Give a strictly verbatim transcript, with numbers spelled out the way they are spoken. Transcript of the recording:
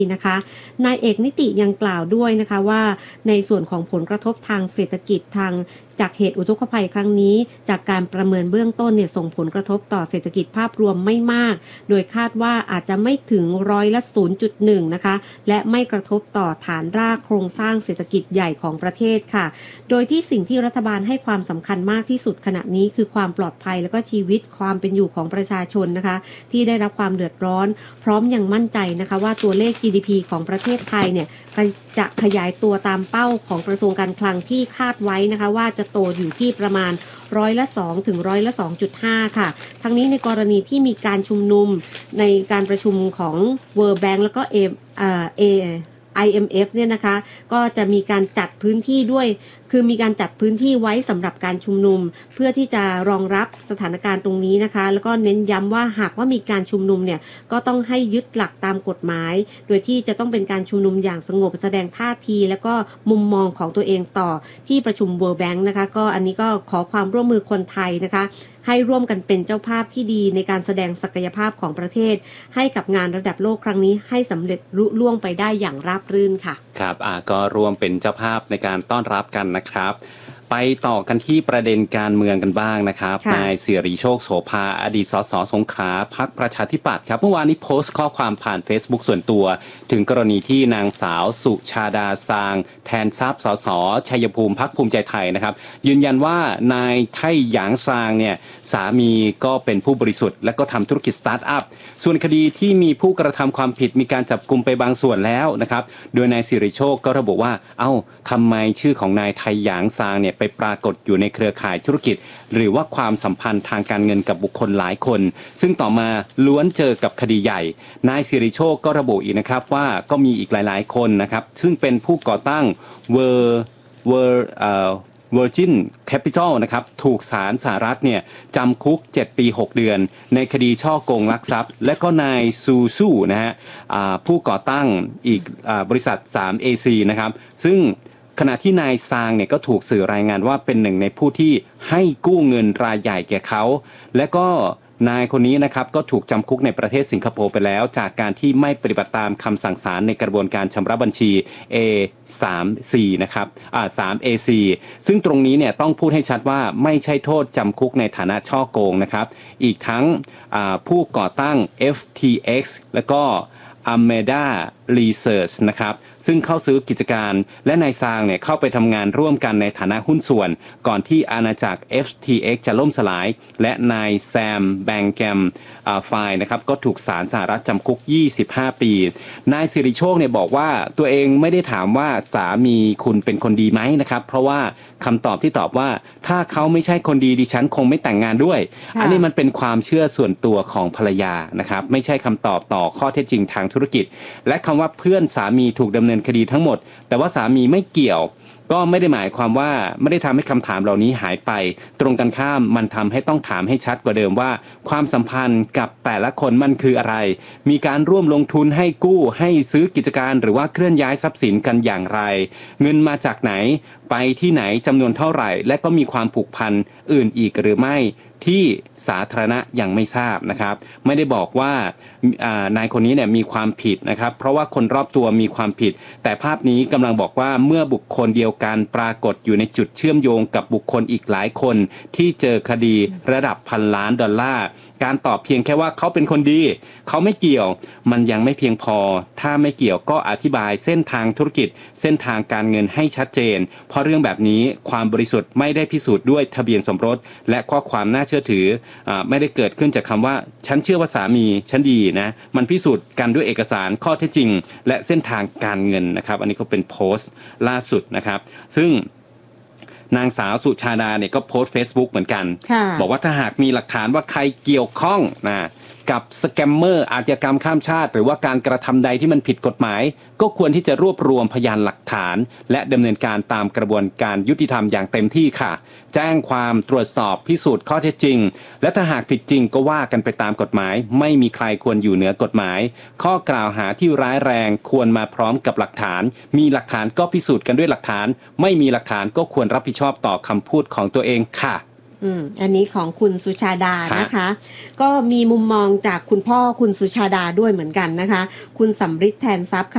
นะคะนายเอกนิติยังกล่าวด้วยนะคะว่าในส่วนของผลกระทบทางเศรษฐกิจทางจากเหตุอุทกภัยครั้งนี้จากการประเมินเบื้องต้นเนี่ยส่งผลกระทบต่อเศรษฐกิจภาพรวมไม่มากโดยคาดว่าอาจจะไม่ถึงร้อยละ ศูนย์จุดหนึ่ง นะคะและไม่กระทบต่อฐานรากโครงสร้างเศรษฐกิจใหญ่ของประเทศค่ะโดยที่สิ่งที่รัฐบาลให้ความสำคัญมากที่สุดขณะนี้คือความปลอดภัยและก็ชีวิตความเป็นอยู่ของประชาชนนะคะที่ได้รับความเดือดร้อนพร้อมยังมั่นใจนะคะว่าตัวเลข จี ดี พี ของประเทศไทยเนี่ยจะขยายตัวตามเป้าของกระทรวงการคลังที่คาดไว้นะคะว่าจะโตอยู่ที่ประมาณร้อยละสองถึงร้อยละ สองจุดห้า ค่ะทั้งนี้ในกรณีที่มีการชุมนุมในการประชุมของ World Bank แล้วก็เอเอ่อเอ ไอ เอ็ม เอฟ เนี่ยนะคะก็จะมีการจัดพื้นที่ด้วยคือมีการจัดพื้นที่ไว้สำหรับการชุมนุมเพื่อที่จะรองรับสถานการณ์ตรงนี้นะคะแล้วก็เน้นย้ำว่าหากว่ามีการชุมนุมเนี่ยก็ต้องให้ยึดหลักตามกฎหมายโดยที่จะต้องเป็นการชุมนุมอย่างสงบแสดงท่าทีแล้วก็มุมมองของตัวเองต่อที่ประชุม World Bank นะคะก็อันนี้ก็ขอความร่วมมือคนไทยนะคะให้ร่วมกันเป็นเจ้าภาพที่ดีในการแสดงศักยภาพของประเทศให้กับงานระดับโลกครั้งนี้ให้สำเร็จลุล่วงไปได้อย่างราบรื่นค่ะครับอ่าก็รวมเป็นเจ้าภาพในการต้อนรับกันนะครับไปต่อกันที่ประเด็นการเมืองกันบ้างนะครับนายสิริโชคโสภาอดีตสสสงขลาพรรคประชาธิปัตย์ครับเมื่อวานนี้โพสต์ข้อความผ่าน Facebook ส่วนตัวถึงกรณีที่นางสาวสุชาดาซางแทนทรัพย์สสชัยภูมิพรรคภูมิใจไทยนะครับยืนยันว่านายไทหยางซางเนี่ยสามีก็เป็นผู้บริสุทธิ์และก็ทำธุรกิจสตาร์ทอัพส่วนคดีที่มีผู้กระทำความผิดมีการจับกุมไปบางส่วนแล้วนะครับโดยนายสิริโชคก็ระบุว่าเอ้าทำไมชื่อของนายไทหยางซางเนี่ยไปปรากฏอยู่ในเครือข่ายธุรกิจหรือว่าความสัมพันธ์ทางการเงินกับบุคคลหลายคนซึ่งต่อมาล้วนเจอกับคดีใหญ่นายสิริโชคก็ระบุอีกนะครับว่าก็มีอีกหลายๆคนนะครับซึ่งเป็นผู้ก่อตั้งเวอร์เวอร์เอ่อ Virgin Capital นะครับถูกศาลสหรัฐเนี่ยจำคุกเจ็ดปีหกเดือนในคดีช่อโกงลักทรัพย์และก็นายซูซูนะฮะผู้ก่อตั้งอีกบริษัท ทรี เอ ซี นะครับซึ่งขณะที่นายซางเนี่ยก็ถูกสื่อรายงานว่าเป็นหนึ่งในผู้ที่ให้กู้เงินรายใหญ่แก่เขาและก็นายคนนี้นะครับก็ถูกจำคุกในประเทศสิงคโปร์ไปแล้วจากการที่ไม่ปฏิบัติตามคำสั่งศาลในกระบวนการชำระบัญชี เอ สาม ซี นะครับอ่า ทรี เอ ซี ซึ่งตรงนี้เนี่ยต้องพูดให้ชัดว่าไม่ใช่โทษจำคุกในฐานะช่อโกงนะครับอีกทั้งผู้ก่อตั้ง เอฟ ที เอ็กซ์ แล้วก็ Alameda Research นะครับซึ่งเข้าซื้อกิจการและนายซางเนี่ยเข้าไปทำงานร่วมกันในฐานะหุ้นส่วนก่อนที่อาณาจักร เอฟ ที เอ็กซ์ จะล่มสลายและนายแซมแบงแกมไฟนะครับก็ถูกศาลสหรัฐจำคุกยี่สิบห้าปีนายสิริโชคเนี่ยบอกว่าตัวเองไม่ได้ถามว่าสามีคุณเป็นคนดีไหมนะครับเพราะว่าคำตอบที่ตอบว่าถ้าเขาไม่ใช่คนดีดิฉันคงไม่แต่งงานด้วยอันนี้มันเป็นความเชื่อส่วนตัวของภรรยานะครับไม่ใช่คำตอบต่อข้อเท็จจริงทางธุรกิจและคำว่าเพื่อนสามีถูกดำเนินคดีทั้งหมดแต่ว่าสามีไม่เกี่ยวก็ไม่ได้หมายความว่าไม่ได้ทำให้คำถามเหล่านี้หายไปตรงกันข้ามมันทำให้ต้องถามให้ชัดกว่าเดิมว่าความสัมพันธ์กับแต่ละคนมันคืออะไรมีการร่วมลงทุนให้กู้ให้ซื้อกิจการหรือว่าเคลื่อนย้ายทรัพย์สินกันอย่างไรเงินมาจากไหนไปที่ไหนจำนวนเท่าไหร่และก็มีความผูกพันอื่นอีกหรือไม่ที่สาธารณะยังไม่ทราบนะครับไม่ได้บอกว่านายคนนี้เนี่ยมีความผิดนะครับเพราะว่าคนรอบตัวมีความผิดแต่ภาพนี้กำลังบอกว่าเมื่อบุคคลเดียวกันปรากฏอยู่ในจุดเชื่อมโยงกับบุคคลอีกหลายคนที่เจอคดีระดับพันล้านดอลลาร์การตอบเพียงแค่ว่าเขาเป็นคนดีเขาไม่เกี่ยวมันยังไม่เพียงพอถ้าไม่เกี่ยวก็อธิบายเส้นทางธุรกิจเส้นทางการเงินให้ชัดเจนเพราะเรื่องแบบนี้ความบริสุทธิ์ไม่ได้พิสูจน์ด้วยทะเบียนสมรสและข้อความน่าเชื่อถือไม่ได้เกิดขึ้นจากคำว่าฉันเชื่อว่าสามีฉันดีนะมันพิสูจน์กันด้วยเอกสารข้อเท็จจริงและเส้นทางการเงินนะครับอันนี้ก็เป็นโพสต์ล่าสุดนะครับซึ่งนางสาวสุชาดาเนี่ยก็โพสต์ Facebook เหมือนกันบอกว่าถ้าหากมีหลักฐานว่าใครเกี่ยวข้องนะกับสแกมเมอร์อาชญากรรมข้ามชาติหรือว่าการกระทำใดที่มันผิดกฎหมายก็ควรที่จะรวบรวมพยานหลักฐานและดำเนินการตามกระบวนการยุติธรรมอย่างเต็มที่ค่ะแจ้งความตรวจสอบพิสูจน์ข้อเท็จจริงและถ้าหากผิดจริงก็ว่ากันไปตามกฎหมายไม่มีใครควรอยู่เหนือกฎหมายข้อกล่าวหาที่ร้ายแรงควรมาพร้อมกับหลักฐานมีหลักฐานก็พิสูจน์กันด้วยหลักฐานไม่มีหลักฐานก็ควรรับผิดชอบต่อคำพูดของตัวเองค่ะอืมอันนี้ของคุณสุชาดานะคะก็มีมุมมองจากคุณพ่อคุณสุชาดาด้วยเหมือนกันนะคะคุณสำริดแทนทรัพย์ค่ะ